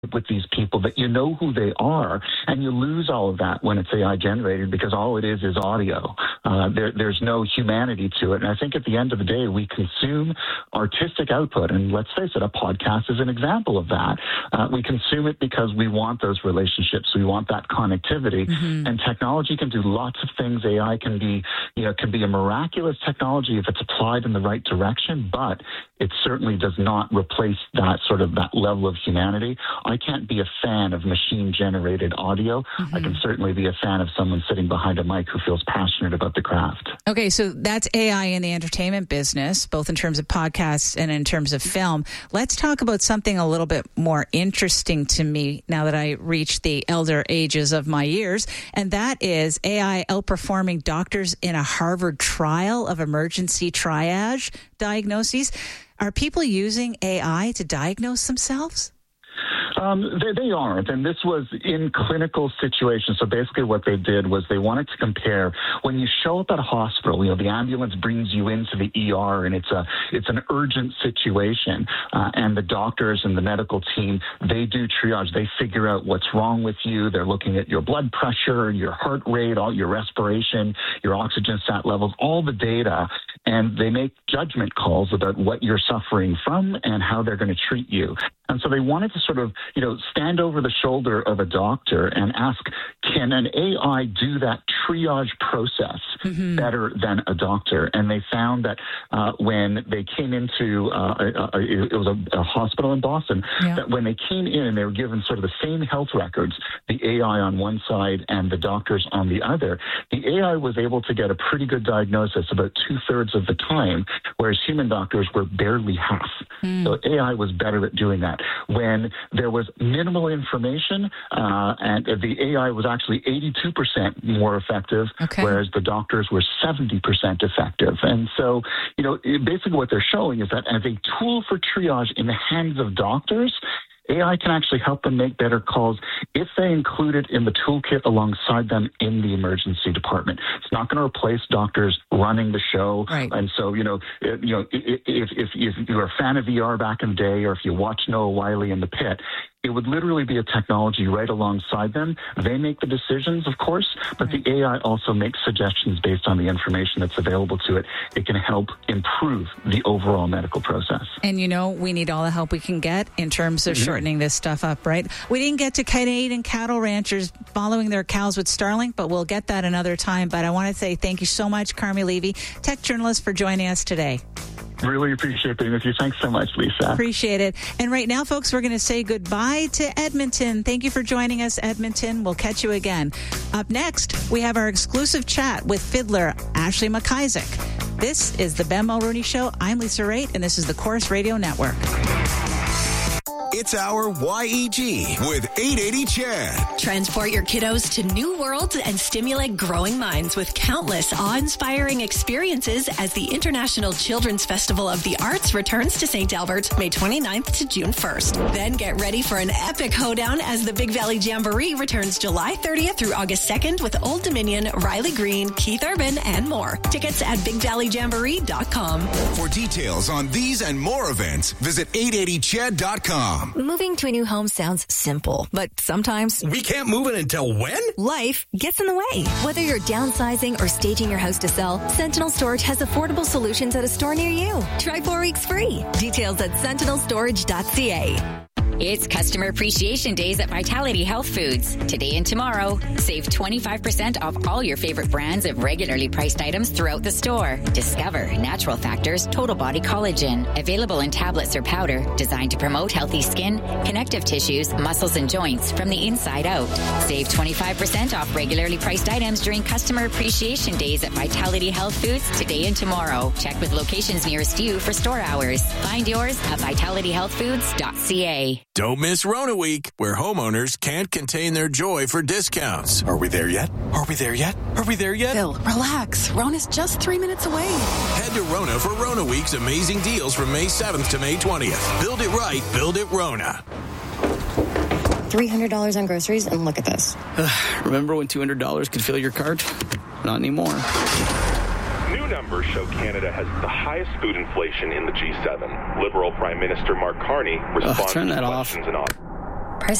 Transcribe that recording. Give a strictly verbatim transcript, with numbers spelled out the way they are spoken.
with these people that you know who they are, and you lose all of that when it's A I generated because all it is is audio. Uh, there, there's no humanity to it. And I think at the end of the day, we consume artistic output. And let's face it, a podcast is an example of that. Uh, we consume it because we want those relationships. We want that connectivity. Mm-hmm. And technology can do lots of things. A I can be, you know, can be a miraculous technology if it's applied in the right direction, but it certainly does not replace that sort of that level of humanity. I can't be a fan of machine-generated audio. Mm-hmm. I can certainly be a fan of someone sitting behind a mic who feels passionate about the craft. Okay, so that's A I in the entertainment business, both in terms of podcasts and in terms of film. Let's talk about something a little bit more interesting to me now that I reach the elder ages of my years, and that is A I outperforming doctors in a Harvard trial of emergency triage diagnoses. Are people using A I to diagnose themselves? Um, they, they aren't, and this was in clinical situations. So basically what they did was they wanted to compare when you show up at a hospital, you know, the ambulance brings you into the E R and it's a it's an urgent situation, uh, and the doctors and the medical team, they do triage. They figure out what's wrong with you. They're looking at your blood pressure, your heart rate, all your respiration, your oxygen sat levels, all the data, and they make judgment calls about what you're suffering from and how they're going to treat you. And so they wanted to sort of, you know, stand over the shoulder of a doctor and ask, can an A I do that triage process mm-hmm. better than a doctor? And they found that uh, when they came into, uh, a, a, it was a, a hospital in Boston, yeah. that when they came in and they were given sort of the same health records, the A I on one side and the doctors on the other, the A I was able to get a pretty good diagnosis about two-thirds of the time, whereas human doctors were barely half. Mm. So A I was better at doing that. When there was minimal information, uh, and the A I was actually eighty-two percent more effective, okay. whereas the doctors were seventy percent effective. And so, you know, basically what they're showing is that as a tool for triage in the hands of doctors, A I can actually help them make better calls if they include it in the toolkit alongside them in the emergency department. It's not going to replace doctors running the show. Right. And so, you know, if, you know, if, if, if you're a fan of V R back in the day, or if you watch Noah Wyle in The Pit, it would literally be a technology right alongside them. They make the decisions, of course, but right. the A I also makes suggestions based on the information that's available to it. It can help improve the overall medical process. And, you know, we need all the help we can get in terms of mm-hmm. shortening this stuff up, right? We didn't get to Canadian cattle ranchers following their cows with Starlink, but we'll get that another time. But I want to say thank you so much, Carmi Levy, tech journalist, for joining us today. Really appreciate being with you. Thanks so much, Lisa. Appreciate it. And right now, folks, we're going to say goodbye to Edmonton. Thank you for joining us, Edmonton. We'll catch you again. Up next, we have our exclusive chat with fiddler Ashley McIsaac. This is the Ben Mulrooney Show. I'm Lisa Raitt, and this is the Corus Radio Network. It's our Y E G with eight eighty Chad. Transport your kiddos to new worlds and stimulate growing minds with countless awe-inspiring experiences as the International Children's Festival of the Arts returns to Saint Albert May twenty-ninth to June first. Then get ready for an epic hoedown as the Big Valley Jamboree returns July thirtieth through August second with Old Dominion, Riley Green, Keith Urban, and more. Tickets at big valley jamboree dot com. For details on these and more events, visit eight eighty chad dot com. Moving to a new home sounds simple, but sometimes we can't move it until when? Life gets in the way. Whether you're downsizing or staging your house to sell, Sentinel Storage has affordable solutions at a store near you. Try four weeks free. Details at sentinel storage dot c a. It's Customer Appreciation Days at Vitality Health Foods. Today and tomorrow, save twenty-five percent off all your favorite brands of regularly priced items throughout the store. Discover Natural Factors Total Body Collagen. Available in tablets or powder, designed to promote healthy skin, connective tissues, muscles, and joints from the inside out. Save twenty-five percent off regularly priced items during Customer Appreciation Days at Vitality Health Foods today and tomorrow. Check with locations nearest you for store hours. Find yours at vitality health foods dot c a. Don't miss Rona Week, where homeowners can't contain their joy for discounts. Are we there yet? Are we there yet? Are we there yet? Bill, relax. Rona's just three minutes away. Head to Rona for Rona Week's amazing deals from May seventh to May twentieth. Build it right, build it Rona. three hundred dollars on groceries, and look at this. Remember when two hundred dollars could fill your cart? Not anymore. New numbers show Canada has the highest food inflation in the G seven. Liberal Prime Minister Mark Carney responds uh, turn that to off. questions and